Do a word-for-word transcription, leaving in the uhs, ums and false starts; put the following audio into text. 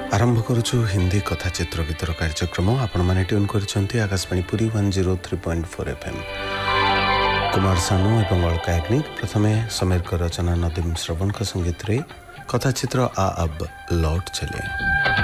आरंभ करुछु हिंदी कथाचित्र गीतर कार्यक्रम आपण माने tune करिसेंती Akashvani Puri one zero three point four FM. Kumar Sanu एवं अलका याग्निक प्रथमे समीर रचना नदीम श्रवण का संगीत रे कथाचित्र आ अब लौट चले।